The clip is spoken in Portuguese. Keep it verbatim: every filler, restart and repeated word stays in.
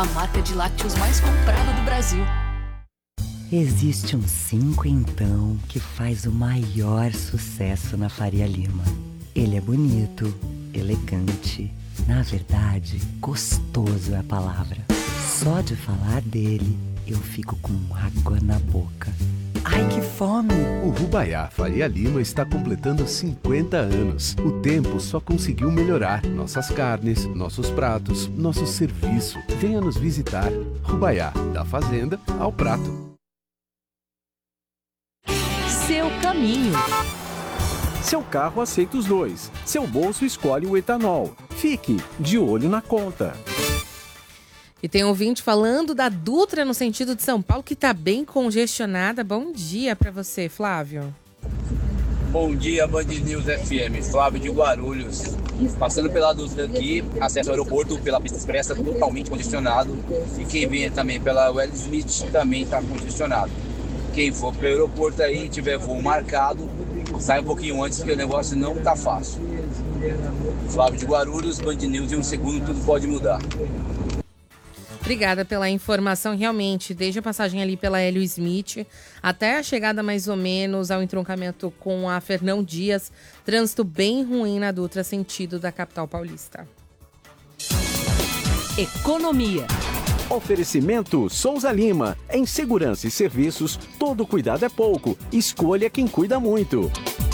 a marca de lácteos mais comprada do Brasil. Existe um cinco então que faz o maior sucesso na Faria Lima. Ele é bonito, elegante, na verdade, gostoso é a palavra. Só de falar dele, eu fico com água na boca. Ai, que fome! O Rubaiá Faria Lima está completando cinquenta anos. O tempo só conseguiu melhorar nossas carnes, nossos pratos, nosso serviço. Venha nos visitar. Rubaiá, da fazenda ao prato. Seu caminho. Seu carro aceita os dois. Seu bolso escolhe o etanol. Fique de olho na conta. E tem um ouvinte falando da Dutra no sentido de São Paulo, que está bem congestionada. Bom dia para você, Flávio. Bom dia, Band News F M. Flávio de Guarulhos. Passando pela Dutra aqui, acesso ao aeroporto pela pista expressa totalmente congestionado. E quem vem também pela Wells Smith também está congestionado. Quem for para o aeroporto aí, tiver voo marcado, sai um pouquinho antes, porque o negócio não está fácil. Flávio de Guarulhos, Band News, em um segundo tudo pode mudar. Obrigada pela informação. Realmente, desde a passagem ali pela Hélio Smith até a chegada mais ou menos ao entroncamento com a Fernão Dias, trânsito bem ruim na Dutra, sentido da capital paulista. Economia. Oferecimento Souza Lima. Em segurança e serviços, todo cuidado é pouco. Escolha quem cuida muito.